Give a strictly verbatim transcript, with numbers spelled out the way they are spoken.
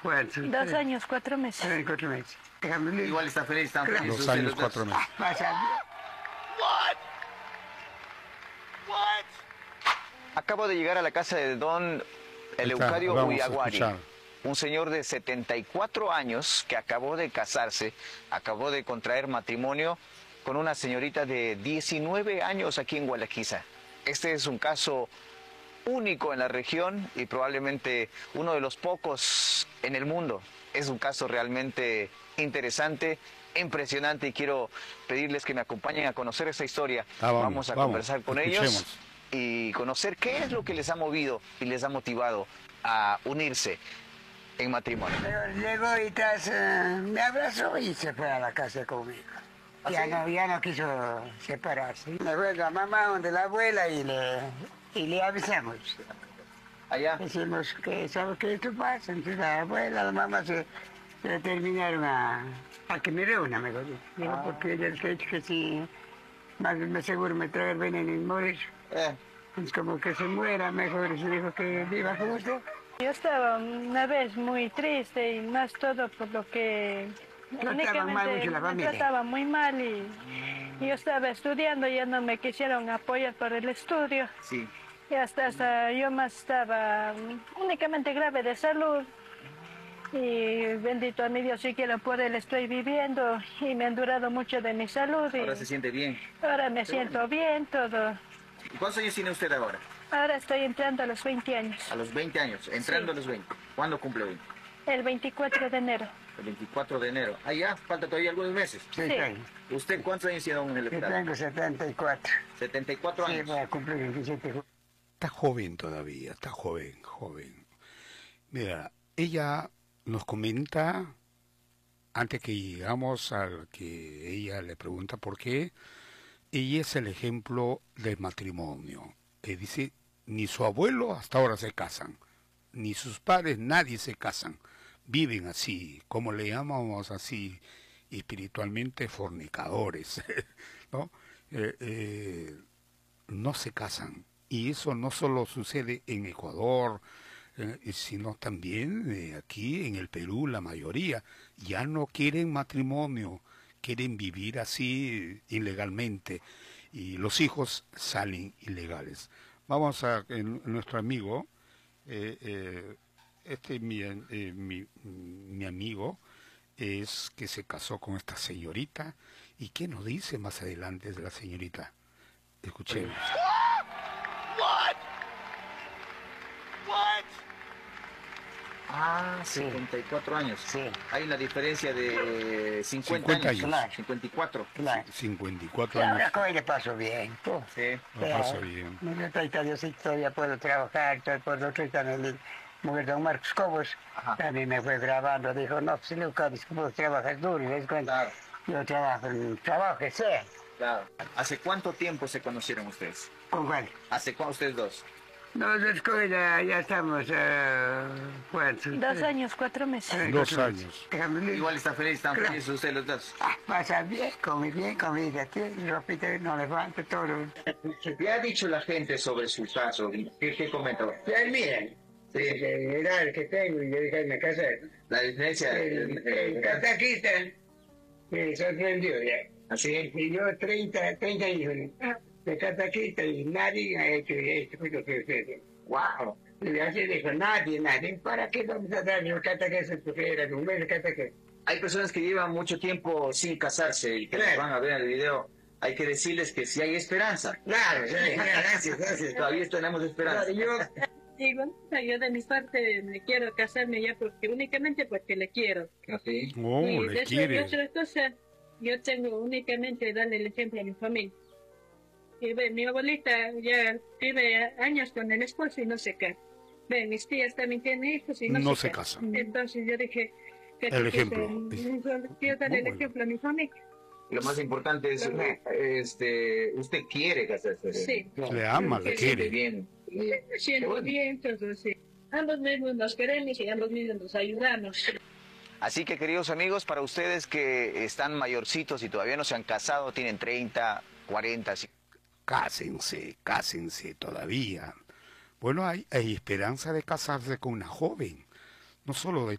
¿Cuánto? Dos años, cuatro meses. Tres, cuatro meses. Igual está feliz, están Claro. felices Dos ustedes años, los cuatro dos. meses. Pasa. Acabo de llegar a la casa de don Eleucario Vamos a Uyaguari, escuchar. un señor de setenta y cuatro años que acabó de casarse, acabó de contraer matrimonio con una señorita de diecinueve años aquí en Gualaquiza. Este es un caso único en la región y probablemente uno de los pocos en el mundo. Es un caso realmente interesante, impresionante, y quiero pedirles que me acompañen a conocer esta historia. Ah, vamos, vamos a vamos, conversar con escuchemos. ellos y conocer qué es lo que les ha movido y les ha motivado a unirse en matrimonio. Pero llegó y tras, eh, me abrazó y se fue a la casa conmigo. Ya no, ya no quiso separarse. Me fue la mamá donde la abuela y le, y le avisamos. Allá. Decimos que sabes que esto pasa. Entonces la abuela, la mamá se, se determinaron a, a que me reúna, mejor dicho. Digo, Ah. porque ella que, que si más me seguro me trae el veneno y morir. Eh, Es como que se muera, mejor se dijo que viva con usted. Yo estaba una vez muy triste y más todo por lo que Trataban mal mucho la me familia. trataba muy mal y, y yo estaba estudiando, ya no me quisieron apoyar por el estudio. sí. Y hasta, hasta yo más estaba únicamente grave de salud. Y bendito a mi Dios, siquiera por él estoy viviendo y me han durado mucho de mi salud. Y Ahora se siente bien. ahora me siento bien, todo. ¿Y ¿Cuántos años tiene usted ahora? Ahora estoy entrando a los veinte años, A los veinte años, entrando Sí. a los veinte. ¿Cuándo cumple veinte? el veinticuatro de enero. El veinticuatro de enero. Ah, ya, falta todavía algunos meses. Sí, Sí. tengo. ¿Usted cuántos años tiene, don Yo Eleucario? tengo setenta y cuatro. setenta y cuatro Sí, años. voy a cumplir veintisiete. ju- Está joven todavía, está joven, joven. Mira, ella nos comenta, antes que llegamos al que ella le pregunta por qué, ella es el ejemplo del matrimonio. Que dice, ni su abuelo hasta ahora se casan, ni sus padres, nadie se casan. Viven así, como le llamamos así, espiritualmente fornicadores, ¿no? Eh, eh, no se casan. Y eso no solo sucede en Ecuador, eh, sino también eh, aquí en el Perú, la mayoría ya no quieren matrimonio, quieren vivir así ilegalmente y los hijos salen ilegales. Vamos a en, nuestro amigo, eh, eh, este mi, eh, mi, mi amigo es que se casó con esta señorita. ¿Y qué nos dice más adelante de la señorita? Escuchemos. Ah, setenta y cuatro años. Sí. Hay una diferencia de cincuenta, cincuenta años. años. cincuenta y cuatro. Claro. cincuenta y cuatro Y años. ahora hoy le paso bien. Puf. Sí. Lo pasa bien. Gracias a Dios, todavía puedo trabajar, todo por otro está en el mujer de don Marcos Cobos. Ajá. También me fue grabando, dijo, no, pues Leucario, vos trabajas duro, y les cuento, Claro. yo trabajo en trabajo que sea. Claro. ¿Hace cuánto tiempo se conocieron ustedes? ¿Con cuál? ¿Hace cuánto ustedes dos? Nosotros con ella ya estamos, uh, ¿cuánto? Dos años, cuatro meses. Tres, Dos cuatro años. meses. Déjame- Igual están felices, están Claro. felices ustedes los dos. Ah, pasa bien, come bien, comida, ropita, no le falta todo. ¿Qué ha dicho la gente sobre su caso? ¿Qué, qué comentó? Ya miren, Sí. la edad que tengo y yo dije, me casé. La diferencia. El, eh, el eh, cataquista me sorprendió ya. Así. Y yo treinta, treinta hijos de cataquista y nadie ha hecho esto, fue lo que ustedes. Wow. Y así dijo, nadie, nadie. ¿Para qué vamos a dar los cataquistas? Porque eran un mes cataquista. Hay personas que llevan mucho tiempo sin casarse y que Claro. van a ver el video. Hay que decirles que sí hay esperanza. Claro, sí, gracias, gracias. Todavía tenemos esperanza. Claro, yo, Digo, yo de mi parte me quiero casarme ya porque únicamente porque le quiero. Así. Oh, y le después quiere. y otra cosa, yo tengo únicamente darle el ejemplo a mi familia. Y ve, mi abuelita ya vive años con el esposo y no se casa. Ve, mis tías también tienen hijos y no, No se, se casan. casan. Entonces yo dije, que El que ejemplo. se- quiero darle el Muy bueno. ejemplo a mi familia. Lo más importante es, Claro. este, usted quiere casarse. Sí. Le ama, le Sí, quiere. Bien. Me siento bueno. bien, todo sí. Ambos mismos nos queremos y ambos mismos nos ayudamos. Así que, queridos amigos, para ustedes que están mayorcitos y todavía no se han casado, tienen treinta, cuarenta, Cásense, cásense todavía. Bueno, hay, hay esperanza de casarse con una joven, no solo de